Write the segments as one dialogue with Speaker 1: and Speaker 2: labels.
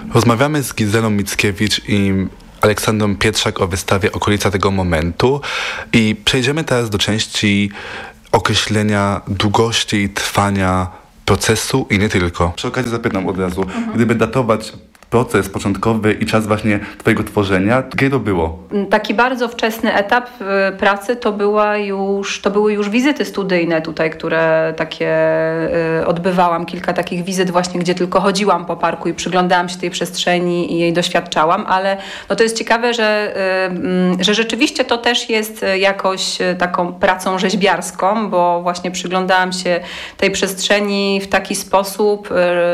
Speaker 1: Rozmawiamy z Gizelą Mickiewicz i Aleksandrą Pietrzak o wystawie Okolica tego momentu i przejdziemy teraz do części określenia długości i trwania procesu i nie tylko. Przy okazji zapytam od razu, gdyby datować proces początkowy i czas właśnie twojego tworzenia, kiedy to było?
Speaker 2: Taki bardzo wczesny etap pracy to były już wizyty studyjne tutaj, które takie odbywałam, kilka takich wizyt właśnie, gdzie tylko chodziłam po parku i przyglądałam się tej przestrzeni i jej doświadczałam, ale no to jest ciekawe, że rzeczywiście to też jest jakoś taką pracą rzeźbiarską, bo właśnie przyglądałam się tej przestrzeni w taki sposób,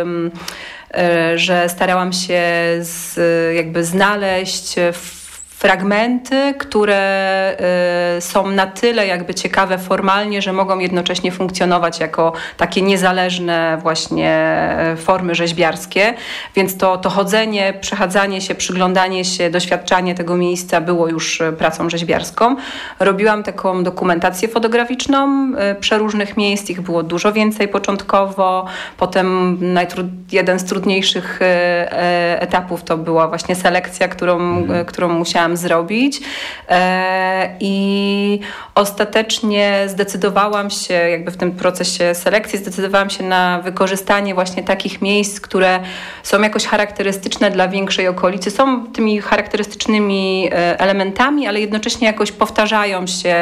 Speaker 2: że starałam się jakby znaleźć fragmenty, które są na tyle jakby ciekawe formalnie, że mogą jednocześnie funkcjonować jako takie niezależne właśnie formy rzeźbiarskie. Więc to chodzenie, przechadzanie się, przyglądanie się, doświadczanie tego miejsca było już pracą rzeźbiarską. Robiłam taką dokumentację fotograficzną przeróżnych miejsc, ich było dużo więcej początkowo. Potem jeden z trudniejszych etapów to była właśnie selekcja, którą musiałam zrobić i ostatecznie zdecydowałam się, jakby w tym procesie selekcji, na wykorzystanie właśnie takich miejsc, które są jakoś charakterystyczne dla większej okolicy, są tymi charakterystycznymi elementami, ale jednocześnie jakoś powtarzają się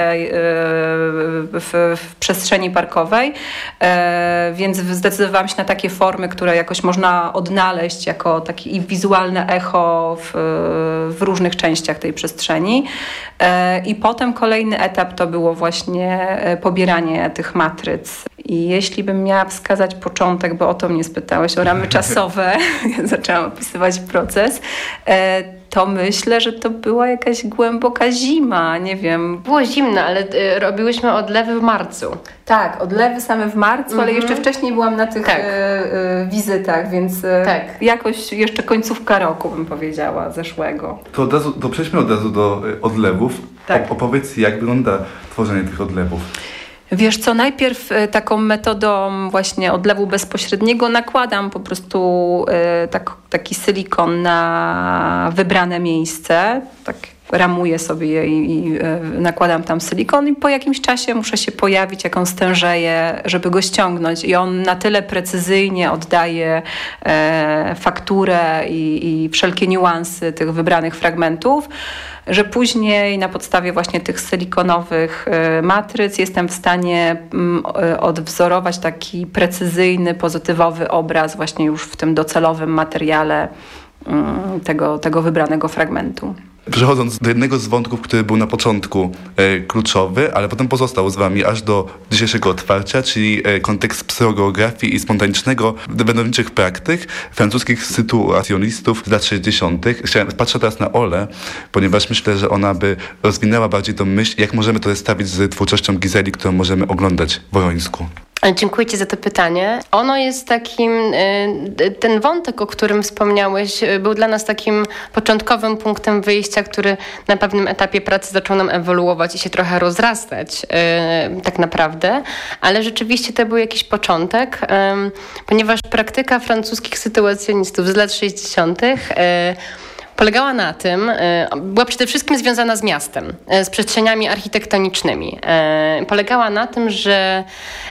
Speaker 2: w przestrzeni parkowej, więc zdecydowałam się na takie formy, które jakoś można odnaleźć jako takie i wizualne echo w różnych częściach tej przestrzeni. I potem kolejny etap to było właśnie pobieranie tych matryc. I jeśli bym miała wskazać początek, bo o to mnie spytałeś, o ramy czasowe, zaczęłam opisywać proces, to myślę, że to była jakaś głęboka zima, nie wiem.
Speaker 3: Było zimno, ale robiłyśmy odlewy w marcu.
Speaker 2: Tak, odlewy same w marcu, ale jeszcze wcześniej byłam na tych wizytach, więc jakoś jeszcze końcówka roku bym powiedziała, zeszłego.
Speaker 1: To przejdźmy od razu do odlewów. Tak. Opowiedz, jak wygląda tworzenie tych odlewów.
Speaker 2: Wiesz co, najpierw taką metodą właśnie odlewu bezpośredniego nakładam po prostu taki silikon na wybrane miejsce, tak ramuję sobie je i nakładam tam silikon i po jakimś czasie muszę się pojawić, jak on stężeje, żeby go ściągnąć i on na tyle precyzyjnie oddaje fakturę i wszelkie niuanse tych wybranych fragmentów, że później na podstawie właśnie tych silikonowych matryc jestem w stanie odwzorować taki precyzyjny, pozytywowy obraz właśnie już w tym docelowym materiale tego wybranego fragmentu.
Speaker 1: Przechodząc do jednego z wątków, który był na początku kluczowy, ale potem pozostał z wami aż do dzisiejszego otwarcia, czyli kontekst psychogeografii i spontanicznego wydawniczych praktyk francuskich sytuacjonistów z lat 60. Patrzę teraz na Olę, ponieważ myślę, że ona by rozwinęła bardziej tą myśl, jak możemy to zestawić z twórczością Gizeli, którą możemy oglądać w Worońsku.
Speaker 3: Dziękuję Ci za to pytanie. Ono jest takim, ten wątek, o którym wspomniałeś, był dla nas takim początkowym punktem wyjścia, który na pewnym etapie pracy zaczął nam ewoluować i się trochę rozrastać tak naprawdę, ale rzeczywiście to był jakiś początek, ponieważ praktyka francuskich sytuacjonistów z lat 60. polegała na tym, była przede wszystkim związana z miastem, z przestrzeniami architektonicznymi. Polegała na tym, że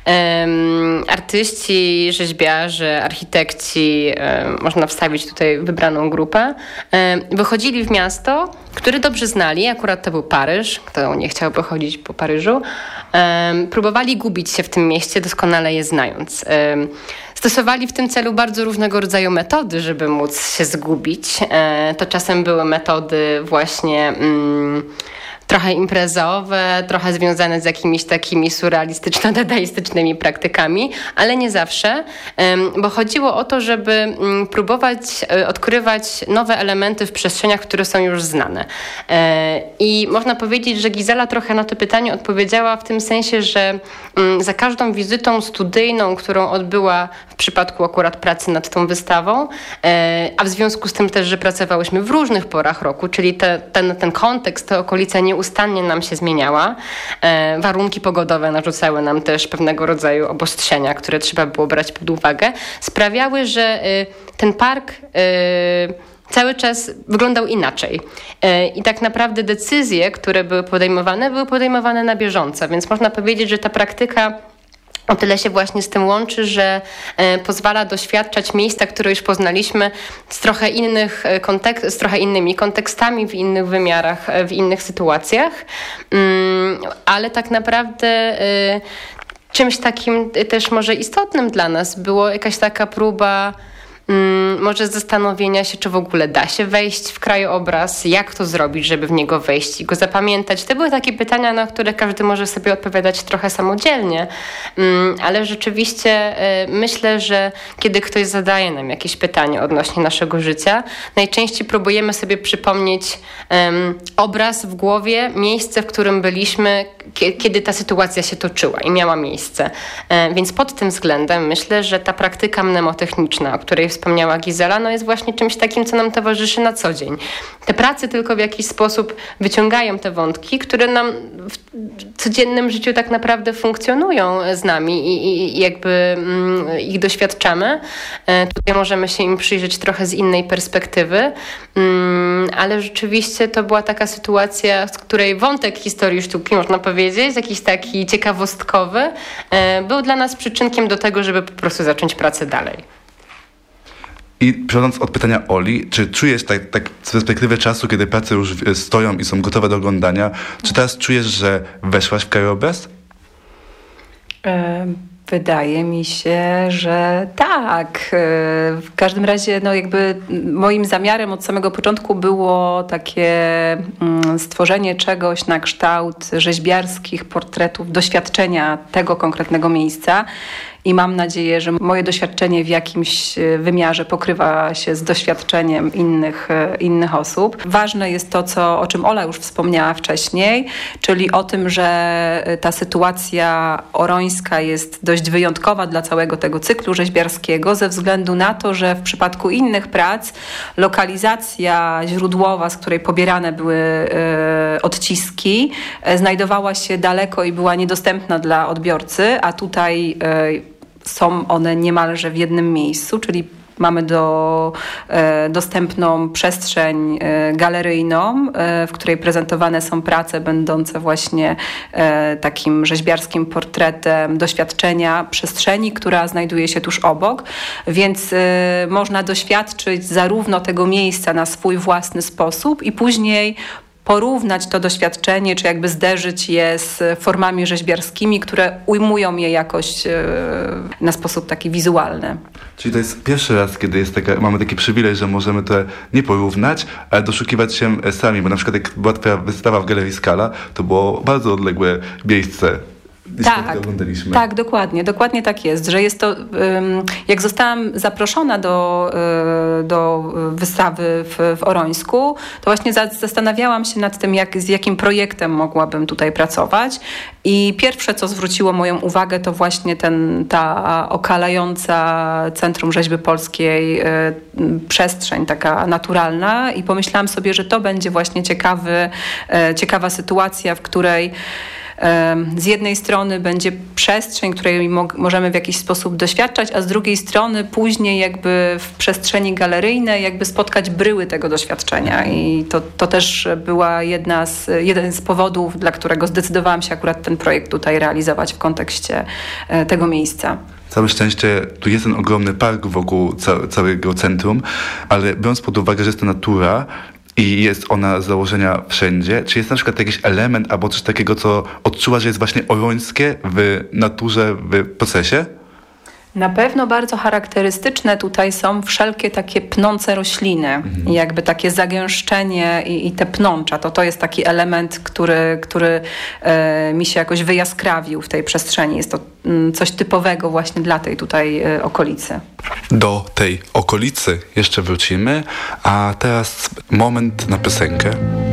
Speaker 3: artyści, rzeźbiarze, architekci, można wstawić tutaj wybraną grupę, wychodzili w miasto, które dobrze znali, akurat to był Paryż, kto nie chciałby chodzić po Paryżu, próbowali gubić się w tym mieście, doskonale je znając. Stosowali w tym celu bardzo różnego rodzaju metody, żeby móc się zgubić. To czasem były metody właśnie trochę imprezowe, trochę związane z jakimiś takimi surrealistyczno-dadaistycznymi praktykami, ale nie zawsze, bo chodziło o to, żeby próbować odkrywać nowe elementy w przestrzeniach, które są już znane. I można powiedzieć, że Gizela trochę na to pytanie odpowiedziała w tym sensie, że za każdą wizytą studyjną, którą odbyła w przypadku akurat pracy nad tą wystawą, a w związku z tym też, że pracowałyśmy w różnych porach roku, czyli ten kontekst, te okolice nie nieustannie nam się zmieniała. Warunki pogodowe narzucały nam też pewnego rodzaju obostrzenia, które trzeba było brać pod uwagę. Sprawiały, że ten park cały czas wyglądał inaczej. I tak naprawdę decyzje, które były podejmowane na bieżąco, więc można powiedzieć, że ta praktyka o tyle się właśnie z tym łączy, że pozwala doświadczać miejsca, które już poznaliśmy z trochę innymi kontekstami, w innych wymiarach, w innych sytuacjach, ale tak naprawdę czymś takim też może istotnym dla nas było jakaś taka próba może zastanowienia się, czy w ogóle da się wejść w krajobraz, jak to zrobić, żeby w niego wejść i go zapamiętać. To były takie pytania, na które każdy może sobie odpowiadać trochę samodzielnie, ale rzeczywiście myślę, że kiedy ktoś zadaje nam jakieś pytanie odnośnie naszego życia, najczęściej próbujemy sobie przypomnieć obraz w głowie, miejsce, w którym byliśmy, kiedy ta sytuacja się toczyła i miała miejsce. Więc pod tym względem myślę, że ta praktyka mnemotechniczna, o której wspomniała Gizela, jest właśnie czymś takim, co nam towarzyszy na co dzień. Te prace tylko w jakiś sposób wyciągają te wątki, które nam w codziennym życiu tak naprawdę funkcjonują z nami i jakby ich doświadczamy. Tutaj możemy się im przyjrzeć trochę z innej perspektywy, ale rzeczywiście to była taka sytuacja, z której wątek historii sztuki, można powiedzieć, jakiś taki ciekawostkowy, był dla nas przyczynkiem do tego, żeby po prostu zacząć pracę dalej.
Speaker 1: I przechodząc od pytania Oli, czy czujesz tak z perspektywy czasu, kiedy prace już stoją i są gotowe do oglądania, czy teraz czujesz, że weszłaś w krajobraz?
Speaker 2: Wydaje mi się, że tak. W każdym razie jakby moim zamiarem od samego początku było takie stworzenie czegoś na kształt rzeźbiarskich portretów, doświadczenia tego konkretnego miejsca. I mam nadzieję, że moje doświadczenie w jakimś wymiarze pokrywa się z doświadczeniem innych osób. Ważne jest to, o czym Ola już wspomniała wcześniej, czyli o tym, że ta sytuacja orońska jest dość wyjątkowa dla całego tego cyklu rzeźbiarskiego ze względu na to, że w przypadku innych prac lokalizacja źródłowa, z której pobierane były odciski, znajdowała się daleko i była niedostępna dla odbiorcy, a tutaj są one niemalże w jednym miejscu, czyli mamy dostępną przestrzeń galeryjną, w której prezentowane są prace będące właśnie takim rzeźbiarskim portretem doświadczenia przestrzeni, która znajduje się tuż obok, więc można doświadczyć zarówno tego miejsca na swój własny sposób i później porównać to doświadczenie, czy jakby zderzyć je z formami rzeźbiarskimi, które ujmują je jakoś na sposób taki wizualny.
Speaker 1: Czyli to jest pierwszy raz, kiedy mamy taki przywilej, że możemy to nie porównać, ale doszukiwać się sami, bo na przykład jak była twoja wystawa w Galerii Scala, to było bardzo odległe miejsce.
Speaker 2: Tak, dokładnie tak jest, że jest to, jak zostałam zaproszona do wystawy w Orońsku, to właśnie zastanawiałam się nad tym, z jakim projektem mogłabym tutaj pracować i pierwsze, co zwróciło moją uwagę, to właśnie ta okalająca Centrum Rzeźby Polskiej przestrzeń taka naturalna i pomyślałam sobie, że to będzie właśnie ciekawa sytuacja, w której z jednej strony będzie przestrzeń, której możemy w jakiś sposób doświadczać, a z drugiej strony później jakby w przestrzeni galeryjnej jakby spotkać bryły tego doświadczenia i to też była jeden z powodów, dla którego zdecydowałam się akurat ten projekt tutaj realizować w kontekście tego miejsca.
Speaker 1: Całe szczęście, tu jest ten ogromny park wokół całego centrum, ale biorąc pod uwagę, że jest to natura, i jest ona z założenia wszędzie. Czy jest na przykład jakiś element albo coś takiego, co odczuła, że jest właśnie orońskie w naturze, w procesie?
Speaker 2: Na pewno bardzo charakterystyczne tutaj są wszelkie takie pnące rośliny i jakby takie zagęszczenie i te pnącza. To jest taki element, który mi się jakoś wyjaskrawił w tej przestrzeni. Jest to coś typowego właśnie dla tej tutaj okolicy.
Speaker 1: Do tej okolicy jeszcze wrócimy, a teraz moment na piosenkę.